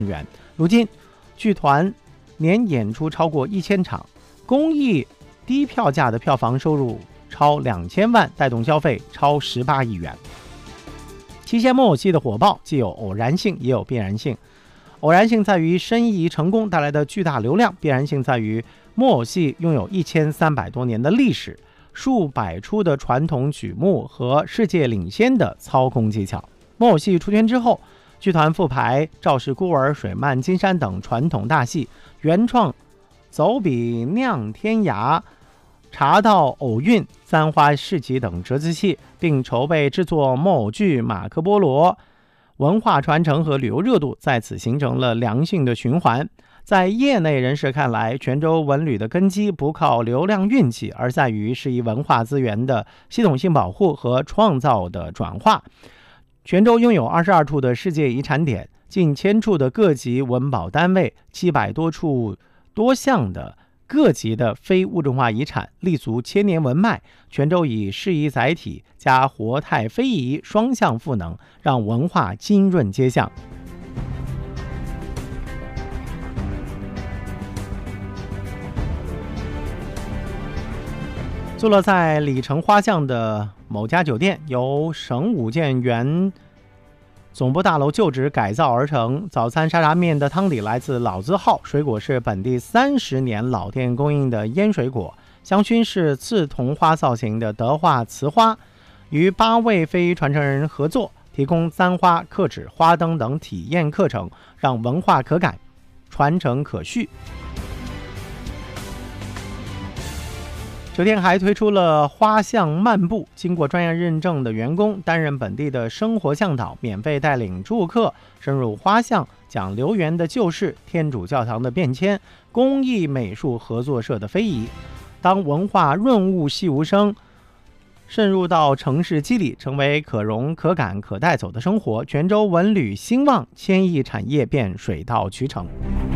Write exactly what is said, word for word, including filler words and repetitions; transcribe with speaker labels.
Speaker 1: 元。如今，剧团年演出超过一千场，公益低票价的票房收入超两千万，带动消费超十八亿元。期限木偶戏的火爆既有偶然性，也有必然性。偶然性在于申遗成功带来的巨大流量，必然性在于木偶戏拥有一千三百多年的历史，数百出的传统曲目和世界领先的操控技巧。木偶戏出圈之后，剧团复排《赵氏孤儿》《水漫金山》等传统大戏，原创走笔酿天涯、茶道偶韵、簪花市集等折子戏，并筹备制作木偶剧《马可波罗》，文化传承和旅游热度在此形成了良性的循环。在业内人士看来，泉州文旅的根基不靠流量运气，而在于是以文化资源的系统性保护和创造的转化。泉州拥有二十二处的世界遗产点，近千处的各级文保单位，七百多处多项的各级的非物质化遗产，立足千年文脉。泉州以适宜载体加活态非遗双向赋能，让文化浸润街巷。坐落在里城花巷的某家酒店，由省武建原总部大楼旧址改造而成。早餐沙茶面的汤底来自老字号，水果是本地三十年老店供应的腌水果，香薰是刺桐花造型的德化瓷花。与八位非遗传承人合作，提供簪花、刻纸、花灯等体验课程，让文化可感，传承可续。酒店还推出了花巷漫步，经过专业认证的员工担任本地的生活向导，免费带领住客深入花巷，讲留园的旧事、天主教堂的变迁、工艺美术合作社的非遗。当文化润物细无声渗入到城市肌理，成为可容可感可带走的生活，泉州文旅兴旺，千亿产业便水到渠成。